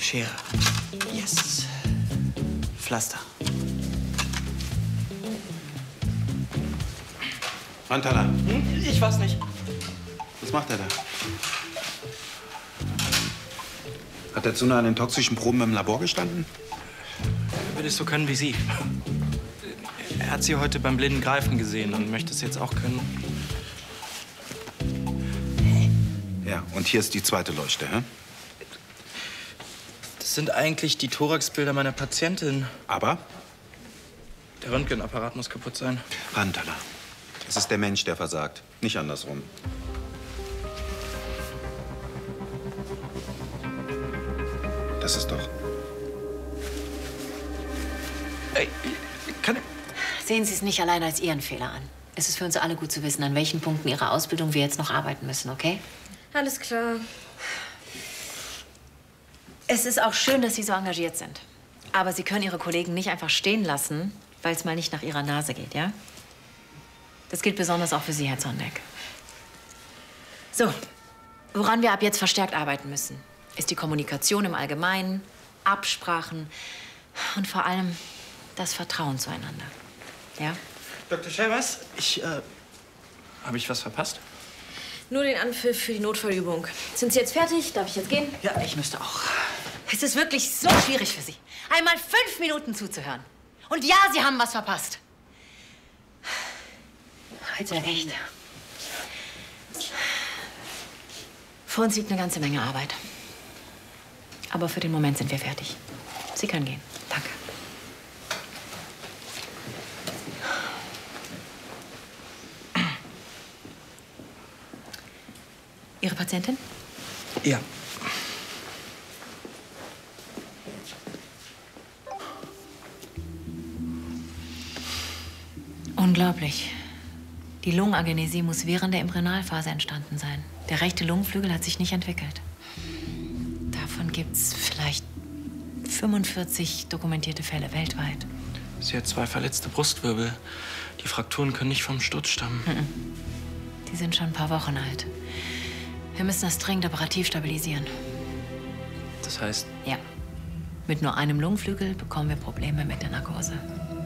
Schere. Yes. Pflaster. Mantala. Ich weiß nicht. Was macht er da? Hat der Zuna an den toxischen Proben im Labor gestanden? Er will es so können wie Sie. Er hat Sie heute beim blinden Greifen gesehen und möchte es jetzt auch können. Ja, und hier ist die zweite Leuchte, hä? Das sind eigentlich die Thoraxbilder meiner Patientin. Aber? Der Röntgenapparat muss kaputt sein. Mantala. Es ist der Mensch, der versagt, nicht andersrum. Das ist doch... Ey, Sehen Sie es nicht allein als Ihren Fehler an. Es ist für uns alle gut zu wissen, an welchen Punkten Ihrer Ausbildung wir jetzt noch arbeiten müssen, okay? Alles klar. Es ist auch schön, dass Sie so engagiert sind. Aber Sie können Ihre Kollegen nicht einfach stehen lassen, weil es mal nicht nach Ihrer Nase geht, ja? Das gilt besonders auch für Sie, Herr Zondeck. So, woran wir ab jetzt verstärkt arbeiten müssen, ist die Kommunikation im Allgemeinen, Absprachen und vor allem das Vertrauen zueinander. Ja? Dr. Schelvers, habe ich was verpasst? Nur den Anpfiff für die Notfallübung. Sind Sie jetzt fertig? Darf ich jetzt gehen? Ja, ich müsste auch. Es ist wirklich so schwierig für Sie, einmal 5 Minuten zuzuhören. Und ja, Sie haben was verpasst. Also echt. Vor uns liegt eine ganze Menge Arbeit. Aber für den Moment sind wir fertig. Sie können gehen. Danke. Ihre Patientin? Ja. Unglaublich. Die Lungenagenesie muss während der Embryonalphase entstanden sein. Der rechte Lungenflügel hat sich nicht entwickelt. Davon gibt's vielleicht 45 dokumentierte Fälle weltweit. Sie hat 2 verletzte Brustwirbel. Die Frakturen können nicht vom Sturz stammen. Die sind schon ein paar Wochen alt. Wir müssen das dringend operativ stabilisieren. Das heißt? Ja. Mit nur einem Lungenflügel bekommen wir Probleme mit der Narkose.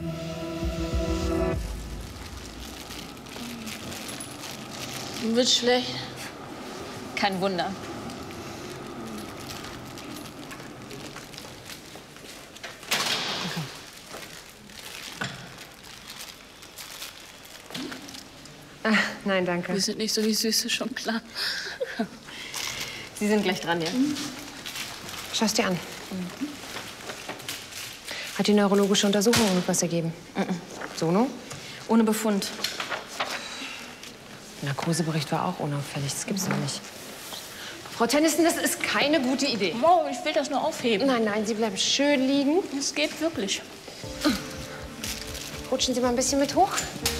Wird schlecht. Kein Wunder. Ach, nein, danke. Wir sind nicht so die Süße, schon klar. Sie sind gleich dran, ja? Schau es dir an. Hat die neurologische Untersuchung irgendwas ergeben? Sono? Ohne Befund. Der Narkosebericht war auch unauffällig. Das gibt's doch nicht. Frau Tennyson, das ist keine gute Idee. Wow, ich will das nur aufheben. Nein, nein, Sie bleiben schön liegen. Es geht wirklich. Rutschen Sie mal ein bisschen mit hoch.